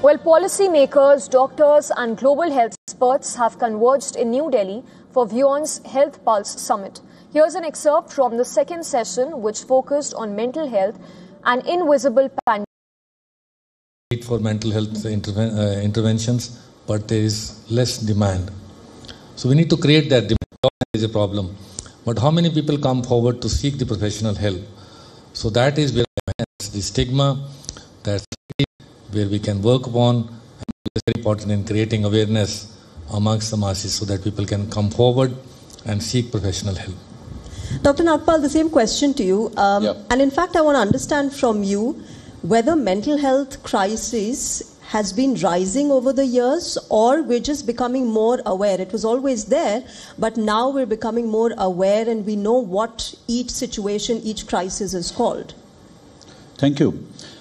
Well, policymakers, doctors and global health experts have converged in New Delhi for WION's Health Pulse Summit. Here's an excerpt from the second session, which focused on mental health and invisible pandemic. For mental health interventions, but there is less demand. So we need to create that demand. There is a problem. But how many people come forward to seek the professional help? So that is where the stigma, that's where we can work upon, and it's very important in creating awareness amongst the masses so that people can come forward and seek professional help. Dr. Nagpal, the same question to you. And in fact, I want to understand from you whether mental health crisis has been rising over the years, or we're just becoming more aware. It was always there, but now we're becoming more aware and we know what each situation, each crisis is called. Thank you.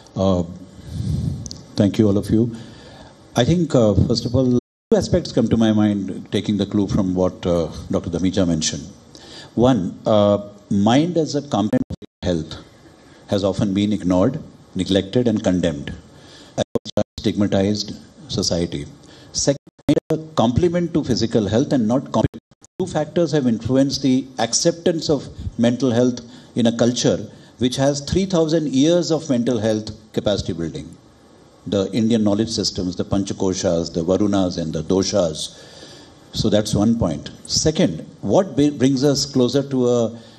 Thank you, all of you. I think, first of all, two aspects come to my mind, taking the clue from what Dr. Dhamija mentioned. One, mind as a component of health has often been ignored, neglected and condemned as a stigmatized society. Second, a complement to physical health and not complement. Two factors have influenced the acceptance of mental health in a culture which has 3,000 years of mental health capacity building. The Indian knowledge systems, the Panchakoshas, the Varunas and the Doshas. So that's one point. Second, what brings us closer to a